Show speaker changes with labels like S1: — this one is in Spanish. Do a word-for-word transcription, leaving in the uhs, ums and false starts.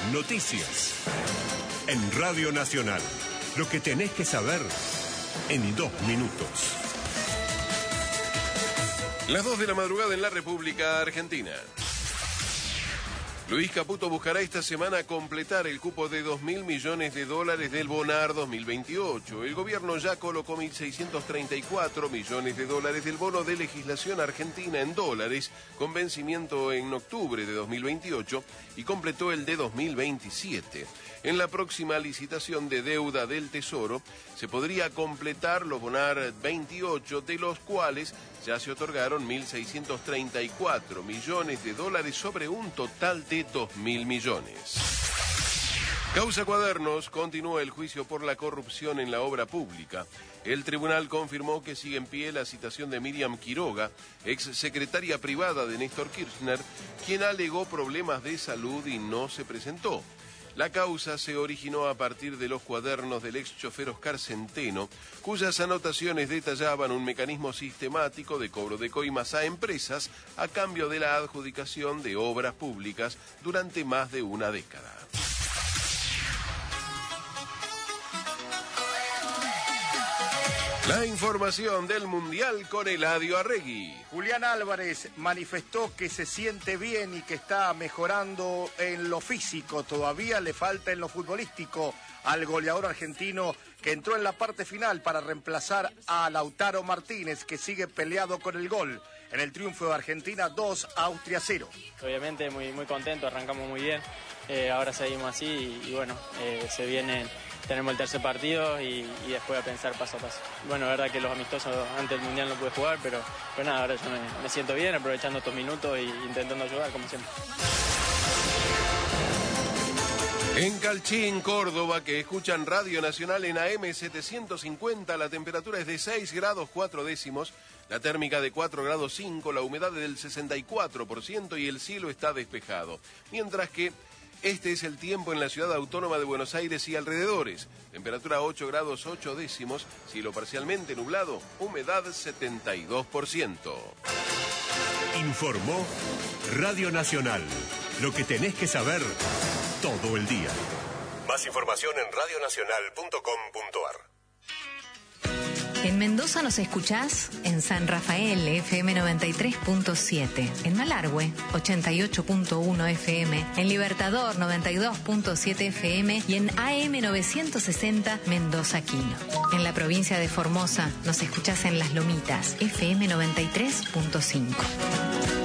S1: Noticias. En Radio Nacional. Lo que tenés que saber en dos minutos.
S2: Las dos de la madrugada en la República Argentina. Luis Caputo buscará esta semana completar el cupo de dos mil millones de dólares del Bonar dos mil veintiocho. El gobierno ya colocó mil seiscientos treinta y cuatro millones de dólares del bono de legislación argentina en dólares, con vencimiento en octubre de dos mil veintiocho, y completó el de dos mil veintisiete. En la próxima licitación de deuda del Tesoro se podría completar los Bonar veintiocho, de los cuales ya se otorgaron mil seiscientos treinta y cuatro millones de dólares sobre un total de dos mil millones. Causa Cuadernos, continúa el juicio por la corrupción en la obra pública. El tribunal confirmó que sigue en pie la citación de Miriam Quiroga, ex secretaria privada de Néstor Kirchner, quien alegó problemas de salud y no se presentó. La causa se originó a partir de los cuadernos del ex chofer Oscar Centeno, cuyas anotaciones detallaban un mecanismo sistemático de cobro de coimas a empresas a cambio de la adjudicación de obras públicas durante más de una década. La información del Mundial con Eladio Arregui.
S3: Julián Álvarez manifestó que se siente bien y que está mejorando en lo físico. Todavía le falta en lo futbolístico al goleador argentino que entró en la parte final para reemplazar a Lautaro Martínez, que sigue peleado con el gol en el triunfo de Argentina dos, Austria cero.
S4: Obviamente muy, muy contento, arrancamos muy bien. Eh, ahora seguimos así y, y bueno, eh, se vienen... Tenemos el tercer partido y, y después a pensar paso a paso. Bueno, la verdad que los amistosos antes del Mundial no pude jugar, pero, pero nada, ahora yo me, me siento bien, aprovechando estos minutos e intentando ayudar, como siempre.
S2: En Calchín, Córdoba, que escuchan Radio Nacional en A M setecientos cincuenta, la temperatura es de seis grados cuatro décimos, la térmica de cuatro grados cinco, la humedad del sesenta y cuatro por ciento y el cielo está despejado. Mientras que este es el tiempo en la ciudad autónoma de Buenos Aires y alrededores. Temperatura ocho grados ocho décimos, cielo parcialmente nublado, humedad setenta y dos por ciento.
S1: Informó Radio Nacional. Lo que tenés que saber todo el día. Más información en radio nacional punto com punto a r.
S5: En Mendoza nos escuchás en San Rafael, F M noventa y tres punto siete, en Malargüe, ochenta y ocho punto uno F M, en Libertador, noventa y dos punto siete F M y en A M novecientos sesenta Mendoza Quino. En la provincia de Formosa nos escuchás en Las Lomitas, F M noventa y tres punto cinco.